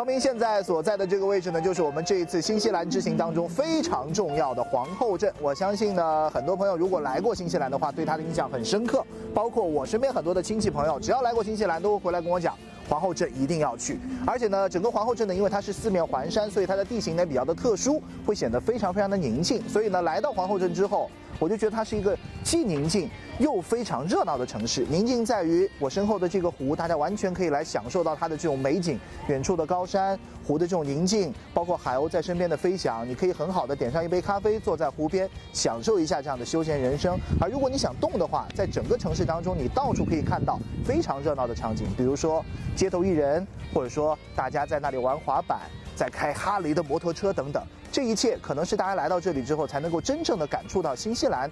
明现在所在的这个位置呢，就是我们这一次新西兰之行当中非常重要的皇后镇。我相信呢，很多朋友如果来过新西兰的话，对它的印象很深刻。包括我身边很多的亲戚朋友，只要来过新西兰，都会回来跟我讲，皇后镇一定要去。而且呢，整个皇后镇呢，因为它是四面环山，所以它的地形呢比较的特殊，会显得非常非常的宁静。所以呢，来到皇后镇之后，我就觉得它是一个既宁静又非常热闹的城市。宁静在于我身后的这个湖，大家完全可以来享受到它的这种美景，远处的高山，湖的这种宁静，包括海鸥在身边的飞翔，你可以很好的点上一杯咖啡，坐在湖边，享受一下这样的休闲人生。而如果你想动的话，在整个城市当中，你到处可以看到非常热闹的场景，比如说街头艺人，或者说大家在那里玩滑板，在开哈雷的摩托车等等。这一切可能是大家来到这里之后才能够真正的感触到新西兰。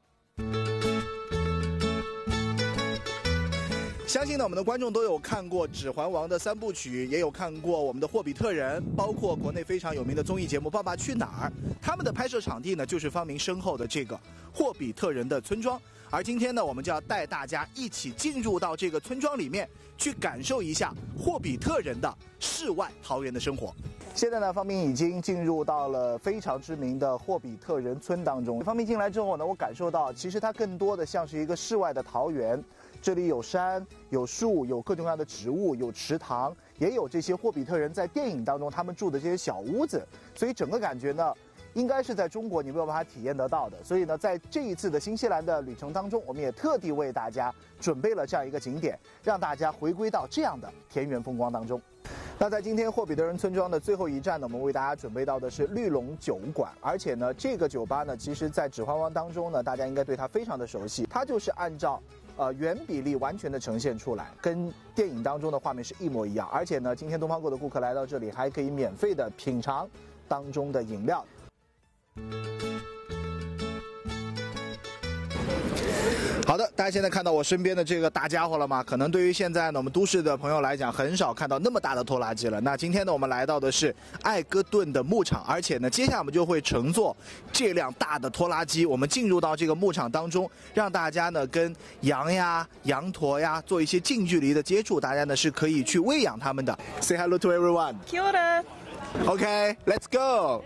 相信呢，我们的观众都有看过《指环王》的3部曲，也有看过我们的《霍比特人》，包括国内非常有名的综艺节目《爸爸去哪儿》。他们的拍摄场地呢，就是方明身后的这个霍比特人的村庄。而今天呢，我们就要带大家一起进入到这个村庄里面，去感受一下霍比特人的世外桃源的生活。现在呢，方明已经进入到了非常知名的霍比特人村当中。方明进来之后呢，我感受到其实它更多的像是一个世外的桃源。这里有山，有树，有各种各样的植物，有池塘，也有这些霍比特人在电影当中他们住的这些小屋子。所以整个感觉呢，应该是在中国你没有办法体验得到的。所以呢，在这一次的新西兰的旅程当中，我们也特地为大家准备了这样一个景点，让大家回归到这样的田园风光当中。那在今天霍比特人村庄的最后一站呢，我们为大家准备到的是绿龙酒馆。而且呢，这个酒吧呢，其实在《指环王》当中呢，大家应该对它非常的熟悉。它就是按照原比例完全的呈现出来，跟电影当中的画面是一模一样。而且呢，今天东方购的顾客来到这里，还可以免费的品尝当中的饮料。好的，大家现在看到我身边的这个大家伙了吗？可能对于现在呢我们都市的朋友来讲，很少看到那么大的拖拉机了。那今天呢，我们来到的是艾戈顿的牧场，而且呢，接下来我们就会乘坐这辆大的拖拉机，我们进入到这个牧场当中，让大家呢跟羊呀、羊驼呀做一些近距离的接触，大家呢是可以去喂养它们的。Say hello to everyone. Kia ora. Okay, let's go.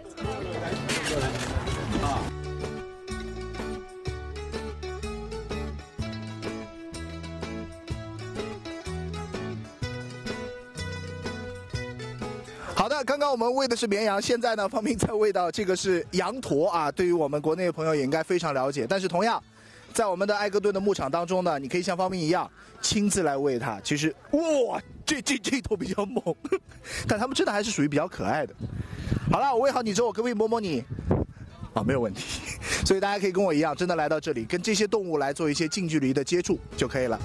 好的，刚刚我们喂的是绵羊，现在呢，方明在喂到这个是羊驼啊。对于我们国内的朋友也应该非常了解。但是同样，在我们的艾戈顿的牧场当中呢，你可以像方明一样亲自来喂它。其实，哇，这头比较猛，但它们真的还是属于比较可爱的。好了，我喂好你之后，我可不可以摸摸你？啊，没有问题。所以大家可以跟我一样，真的来到这里，跟这些动物来做一些近距离的接触就可以了。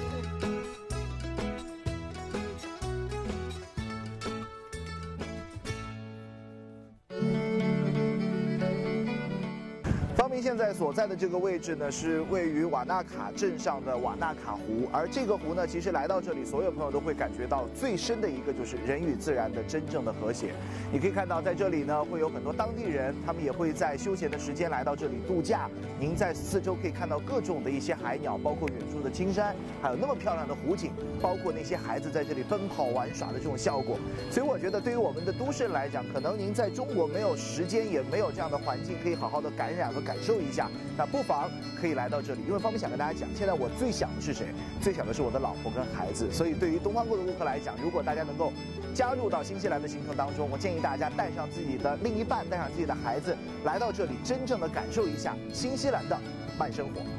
方明现在所在的这个位置呢，是位于瓦纳卡镇上的瓦纳卡湖。而这个湖呢，其实来到这里，所有朋友都会感觉到最深的一个就是人与自然的真正的和谐。你可以看到，在这里呢，会有很多当地人，他们也会在休闲的时间来到这里度假。您在四周可以看到各种的一些海鸟，包括远处的青山，还有那么漂亮的湖景，包括那些孩子在这里奔跑玩耍的这种效果。所以我觉得，对于我们的都市人来讲，可能您在中国没有时间，也没有这样的环境可以好好的感染和感受一下，那不妨可以来到这里。因为方明想跟大家讲，现在我最想的是谁？最想的是我的老婆跟孩子。所以对于东方购的顾客来讲，如果大家能够加入到新西兰的行程当中，我建议大家带上自己的另一半，带上自己的孩子，来到这里，真正的感受一下新西兰的慢生活。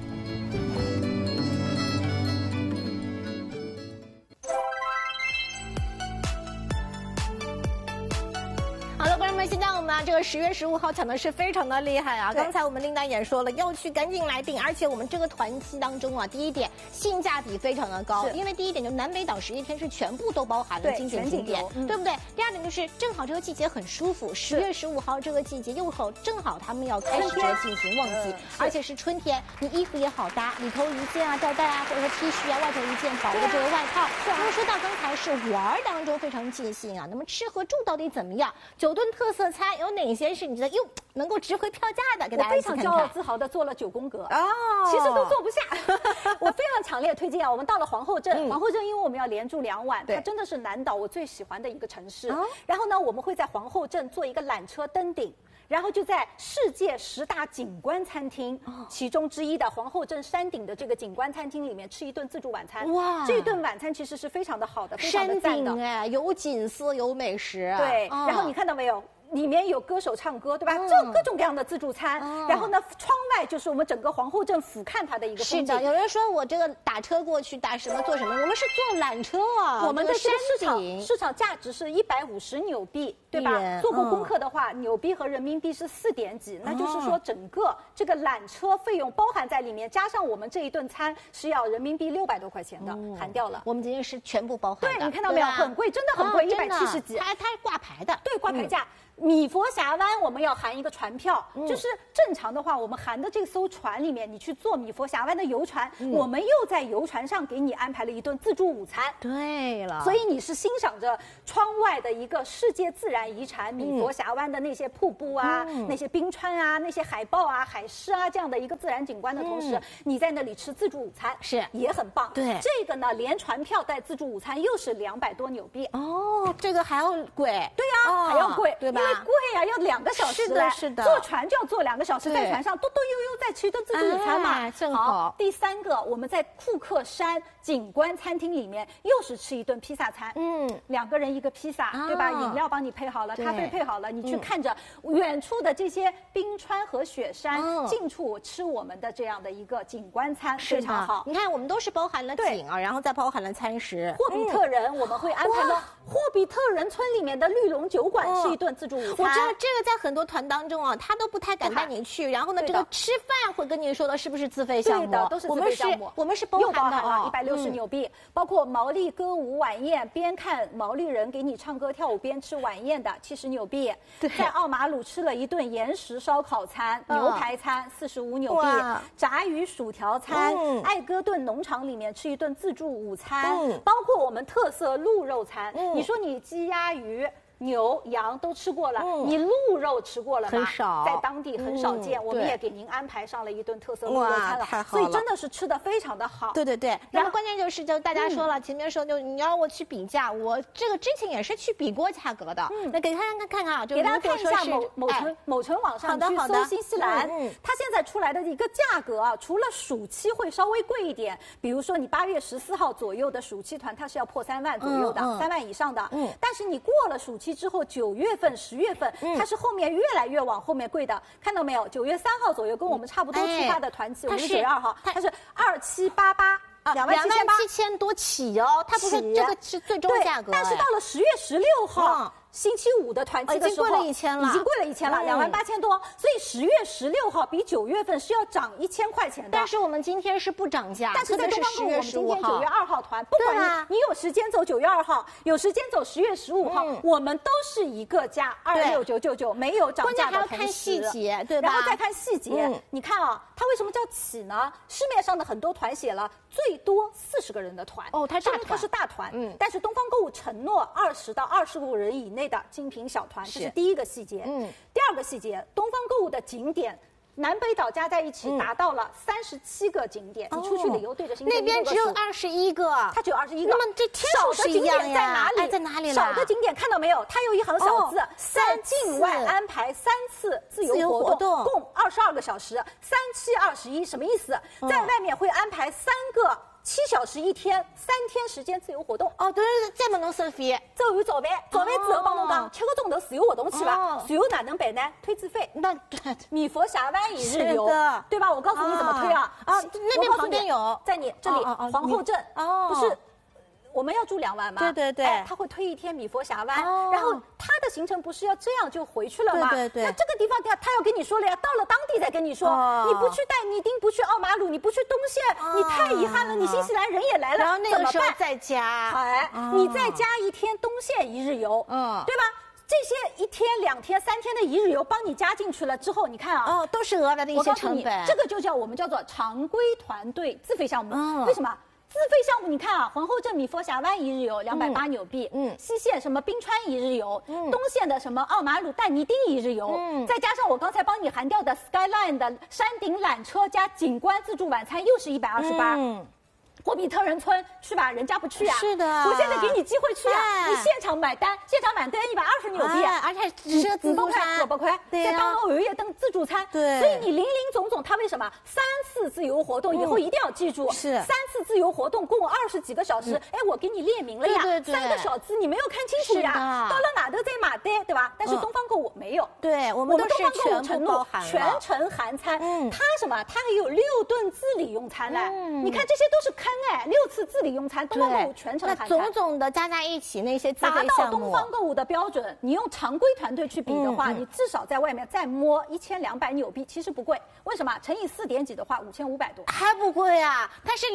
好了，观众们，现在我们这个10月15号抢的是非常的厉害啊！刚才我们琳达也说了，要去赶紧来订，而且我们这个团期当中啊，第一点性价比非常的高，因为第一点就南北岛11天是全部都包含了经典景点，对不对？第二点就是正好这个季节很舒服，10月15号这个季节又好，正好他们要开始这个进行旺季，而且是春天，你衣服也好搭，里头一件啊吊带啊，或者说 T 恤啊，外头一件薄的这个外套。那么说到刚才是玩当中非常尽兴啊，那么吃和住到底怎么样？9顿特特色餐有哪些是你觉得又能够值回票价的？给大家我非常骄傲自豪的做了9宫格哦，其实都做不下。我非常强烈推荐啊！我们到了皇后镇，皇后镇因为我们要连住2晚，它真的是南岛我最喜欢的一个城市。然后呢，我们会在皇后镇做一个缆车登顶。然后就在世界10大景观餐厅其中之一的皇后镇山顶的这个景观餐厅里面吃一顿自助晚餐。哇，这顿晚餐其实是非常的好的，非常的赞的。 山顶哎，有景色，有美食。 对，然后你看到没有？里面有歌手唱歌，对吧？就各种各样的自助餐。然后呢，窗外就是我们整个皇后镇俯瞰它的一个风景。 是的，有人说我这个打车过去，打什么做什么？我们是坐缆车啊。 我们的这个市场价值是150纽币，对吧？做过功课的话，纽币和人民币是4点几，那就是说整个这个缆车费用包含在里面，加上我们这一顿餐是要人民币600多块钱的，含掉了。 我们今天是全部包含的。 对，你看到没有？很贵，真的很贵，170几。 它是挂牌的。 对，挂牌价。米佛峡湾我们要含一个船票，就是正常的话，我们含的这艘船里面，你去坐米佛峡湾的游船，我们又在游船上给你安排了一顿自助午餐。 对了， 所以你是欣赏着窗外的一个世界自然遗产米佛峡湾的那些瀑布啊、那些冰川啊、那些海豹啊、海狮啊这样的一个自然景观的同时，你在那里吃自助午餐是也很棒。 对， 这个呢，连船票带自助午餐又是200多纽币。 哦，这个还要贵。 对呀，还要贵， 对吧？ 因为贵呀，要2个小时。 是的，是的。 坐船就要坐2个小时，在船上悠悠再吃一顿自助午餐嘛。 正好。 第3个，我们在库克山景观餐厅里面又是吃一顿披萨餐。2个人1个披萨，对吧？饮料帮你配好了，咖啡配好了，你去看着远处的这些冰川和雪山，近处吃我们的这样的一个景观餐，非常好。 你看，我们都是包含了景啊，然后再包含了餐食。 霍比特人我们会安排到霍比特人村里面的绿龙酒馆吃一顿自助午餐。 我知道这个在很多团当中啊，他都不太敢带你去。然后呢，这个吃饭会跟你说的是不是自费项目？ 对的，都是自费项目。 我们是包含了160纽币，包括毛利歌舞晚宴，边看毛利人给你唱歌跳舞边吃晚宴的70纽币。在奥马鲁吃了一顿岩石烧烤餐、牛排餐45纽币，炸鱼薯条餐，艾戈顿农场里面吃一顿自助午餐，包括我们特色鹿肉餐。你说你鸡鸭鱼。牛、羊都吃过了，你鹿肉吃过了吗？ 很少， 在当地很少见。我们也给您安排上了一顿特色鹿肉餐了， 太好了， 所以真的是吃的非常的好。 对对对，然后关键就是大家说了，前面说就你要我去比价，我这个之前也是去比过价格的。那给大家看看啊，就给大家看一下某城网上去搜新西兰，它现在出来的一个价格啊，除了暑期会稍微贵一点，比如说你8月14号左右的暑期团，它是要破3万左右的，3万以上的。但是你过了暑期之后，9月份、10月份，它是后面越来越往后面贵的，看到没有？9月3号左右，跟我们差不多出发的团期，我们是9月2号，它是2788。 27000多起哦，它不是这个是最终价格。 但是到了10月16号。星期5的团期的时候， 已经贵了1000了， 已经贵了1000了，28000多。所以10月16号比9月份是要涨1000块钱的。 但是我们今天是不涨价， 但是在东方购，我们今天9月2号团，不管你有时间走9月2号，有时间走10月15号，我们都是一个价26999，没有涨价的同时。 关键还要看细节，对吧？ 然后再看细节，你看啊，它为什么叫起呢？市面上的很多团写了最多40个人的团， 它是大团，但是东方购物承诺20到25人以内的精品小团，这是第一个细节。第2个细节，东方购物的景点。南北岛加在一起达到了37个景点，你出去旅游对着星那边只有21个， 它只有21个。 那么这天数是一样呀？ 在哪里？少的景点看到没有？它有一行小字，在境外安排3次自由活动，共22个小时，3、7、21，什么意思？在外面会安排3个。7小时1天，3天时间自由活动。 对，再么侬收费， 走完早饭之后帮侬讲，7个钟头自由活动去了，随后哪能办呢？推自费。 那米佛峡湾一日游，对吧？我告诉你怎么推啊？ 那边旁边有， 在你这里皇后镇，不是。我们要住2晚嘛？ 对， 他会推1天米佛峡湾，然后他的行程不是要这样就回去了吗？ 对。 那这个地方他要跟你说了呀，到了当地再跟你说，你不去带尼丁，不去奥马鲁，你不去东线，你太遗憾了。你新西兰人也来了， 然后那个时候再加， 你再加1天东线1日游，对吧？这些1天、2天、3天的1日游帮你加进去了之后，你看啊， 都是额外的一些成本。 这个就我们叫做常规团队自费项目。为什么？自费项目你看啊，皇后镇米佛峡湾一日游280纽币，西线什么冰川一日游，东线的什么奥马鲁但尼丁一日游，再加上我刚才帮你含掉的 Skyline 的山顶缆车加景观自助晚餐又是128。霍比特人村去吧，人家不去啊。 是的， 我现在给你机会去啊，你现场买单120纽币， 而且只是自助餐 8块，再当个偶夜灯自助餐。 对， 所以你林林总总，他为什么3次自由活动以后一定要记住？ 是 3次自由活动共20几个小时，哎，我给你列明了呀，3个小字你没有看清楚呀，到了哪都在马单，对吧？但是东方购物没有， 对我们都是全部包含了， 全程含餐。它什么？它还有6顿自理用餐嘞，你看这些都是坑哎，6次自理用餐，东方购物全程含餐。 那种种的加在一起，那些达到东方购物的标准，你用常规团队去比的话，你至少在外面再摸1200纽币，其实不贵。为什么？乘以4点几的话，5500多， 还不贵啊？它是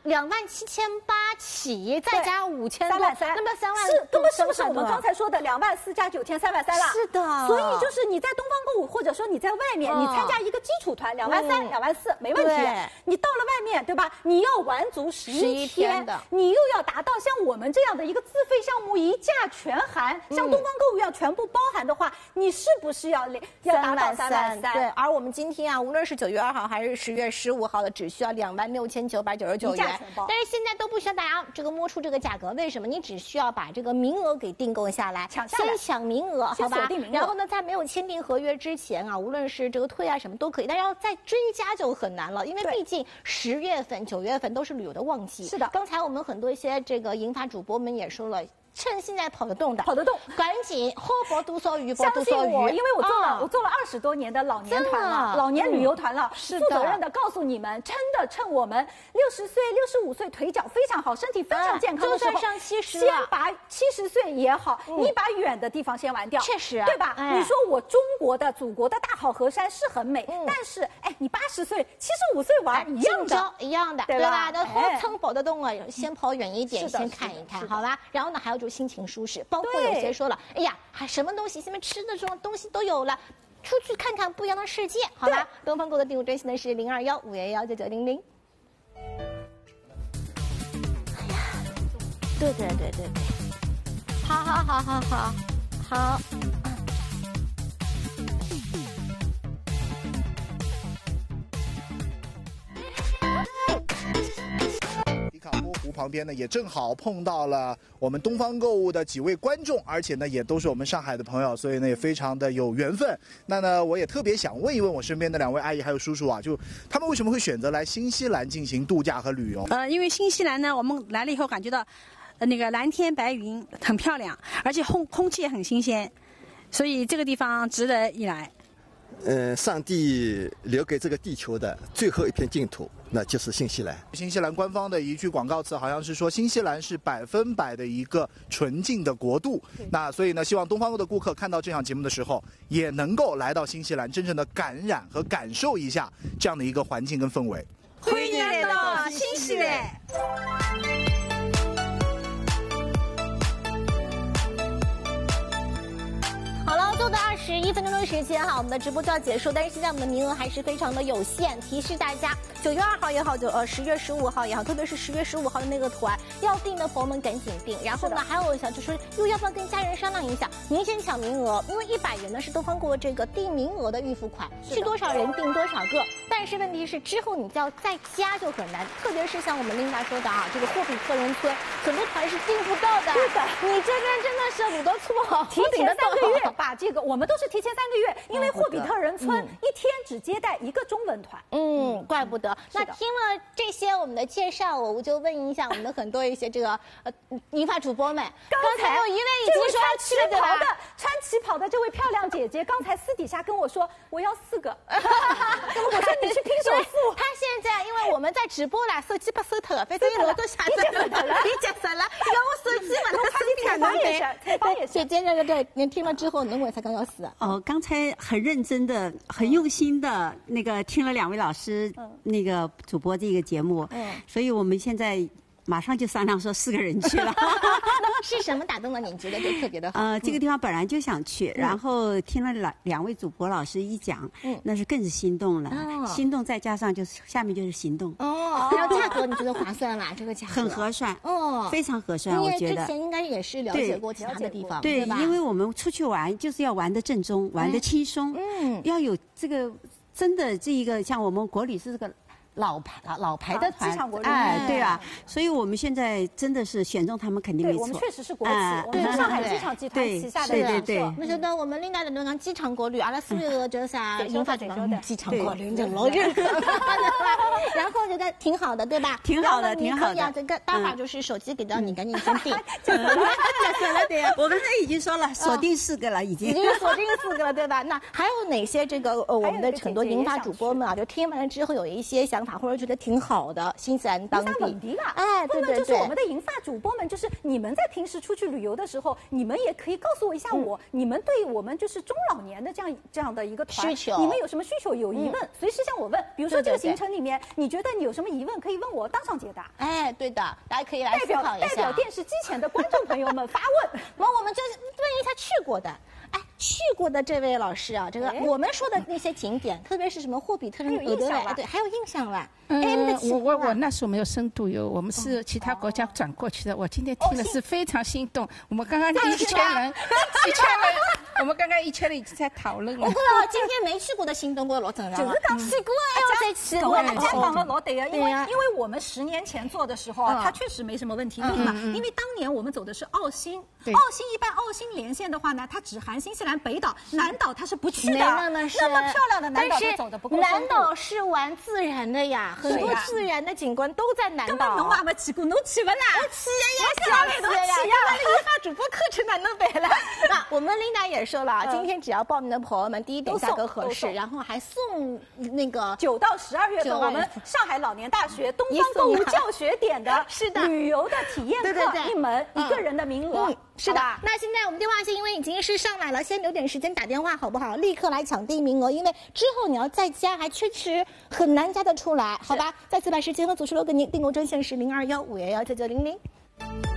27800起，再加5000多 ，33000， 那么3万是根本是不是我们刚才说的24000加9000，33000了？ 是的。 所以就是你在东方购物，或者说你在外面，你参加一个基础团23000、24000没问题。你到了外面，对吧？你要玩足11天的，你又要达到像我们这样的一个自费项目一价全含，像东方购物要全部包含的话，你是不是要达到33000？ 对，而我们今天啊，无论是9月2号还是10月15号的，只需要26999元，但是现在都不需要大家这个摸出这个价格，为什么？你只需要把这个名额给订购下来，先抢名额，好吧？然后呢，在没有签订合约之前啊，无论是这个退啊什么都可以，但要再追加就很难了，因为毕竟10月份、9月份都是旅游的旺季。 是的， 刚才我们很多一些这个银发主播们也说了。趁现在跑得动的，赶紧后博多少鱼，博多少鱼。 因为我做了20多年的老年团了，老年旅游团了，负责任的告诉你们，真的趁我们60岁、65岁腿脚非常好，身体非常健康的时候， 就算上70， 先把70岁也好，你把远的地方先玩掉， 确实， 对吧？你说我中国的祖国的大好河山是很美，但是哎，你80岁、75岁玩一样的，对吧？那后蹭跑得动啊，先跑远一点，先看一看，好吧？然后呢，还有就是心情舒适，包括有些说了，哎呀，还什么东西，现在吃的这种东西都有了，出去看看不一样的世界，好吧？东方购的订购专线呢是021-511-9900。哎呀，对，好。 卡波湖旁边呢，也正好碰到了我们东方购物的几位观众，而且呢，也都是我们上海的朋友，所以呢，也非常的有缘分。那呢，我也特别想问一问我身边的2位阿姨还有叔叔啊，就他们为什么会选择来新西兰进行度假和旅游？ 因为新西兰呢，我们来了以后感觉到，那个蓝天白云很漂亮，而且空气也很新鲜，所以这个地方值得一来。 上帝留给这个地球的最后一片净土，那就是新西兰。 新西兰官方的一句广告词好像是说，新西兰是100%的一个纯净的国度。那所以呢，希望东方购的顾客看到这场节目的时候，也能够来到新西兰，真正的感染和感受一下这样的一个环境跟氛围。 欢迎来到新西兰。 好了，最后的21分钟的时间哈，我们的直播就要结束，但是现在我们的名额还是非常的有限，提示大家9月2号也好，10月15号也好，特别是10月15号的那个团，要订的朋友们赶紧订。然后呢，还有一项就是又要不要跟家人商量一下，您先抢名额，因为100元呢是东方购这个订名额的预付款，是多少人订多少个。但是问题是之后你就要再加就很难，特别是像我们琳达说的啊，这个霍比特人村很多团是订不到的。 对的， 你这边真的是鲁德错， 提前3个月把这个，我们都是提前3个月，因为霍比特人村一天只接待1个中文团。 怪不得。那听了这些我们的介绍，我就问一下我们的很多一些这个银发主播们，刚才有一位已经说穿旗袍的这位漂亮姐姐，刚才私底下跟我说我要4个，我说你去拼手速。 她现在因为我们在直播啦，手机不收脱，反正我都下载了，你结束了，要我手机嘛，侬快点采访也是。 姐姐这个您听了之后，侬为啥讲要死？ 刚才很认真的、很用心的那个听了2位老师那个主播这个节目，所以我们现在马上就商量说4个人去了。 那是什么打动了你？觉得就特别的好？ 这个地方本来就想去，然后听了两位主播老师一讲，那是更是心动了。心动再加上就是下面就是行动。 然后价格你觉得划算吗？这个价格很合算，非常合算，我觉得。 之前应该也是了解过其他的地方， 对吧？ 因为我们出去玩就是要玩得正宗，玩得轻松，要有这个真的这一个像我们国旅是这个。老牌的团， 机场国旅， 对啊，所以我们现在真的是选中他们肯定没错。 我们确实是国企，我们上海机场集团旗下的。 对。 我觉得我们领导人讲机场国旅，阿拉所有的就是啥银发机场国旅就老认可，然后觉得挺好的，对吧？ 挺好的，挺好的。 可以啊，这个办法就是手机给到你，赶紧先订。 就了，对。我刚才已经说了，锁定4个了，已经锁定4个了，对吧？那还有哪些这个我们的很多银发主播们啊，就听完了之后有一些想法，或者觉得挺好的，新西兰当地啦， 对， 就是我们的银发主播们，就是你们在平时出去旅游的时候，你们也可以告诉我一下你们对我们就是中老年的这样的一个团需求， 你们有什么需求有疑问，随时向我问。比如说这个行程里面，你觉得你有什么疑问，可以问我，当场解答。 对的，大家可以来思考一下。 代表电视机前的观众朋友们发问， 那我们就问一下去过的。去过的这位老师啊，这个我们说的那些景点，特别是什么霍比特人、俄德莱，对，还有印象吧？ 我那时候没有深度游，我们是其他国家转过去的。我今天听的是非常心动。我们刚刚1000人，我们刚刚1000人已经在讨论了。 我觉得今天没去过的心动过老正常了，去过要再去。 我们讲了老对啊，因为我们10年前做的时候啊，它确实没什么问题，为什么？因为当年我们走的是澳新，一般澳新连线的话呢，它只含新西兰北岛、南岛，它是不去的。那么漂亮的南岛就走的不够。 南岛是玩自然的呀，很多自然的景观都在南岛。 根本侬也没去过，侬去不啦？ 我去呀，那银发主播课程哪能背了？那我们琳达也说了，今天只要报名的朋友们，第一点价格合适，然后还送那个 9到12月份我们上海老年大学东方购物教学点的旅游的体验课1门，1个人的名额。 是的，那现在我们电话线因为已经是上来了，先留点时间打电话好不好？立刻来抢订名额，因为之后你要再加还确实很难加得出来，好吧？再次把时间和组织留给您，订购专线是0215119900。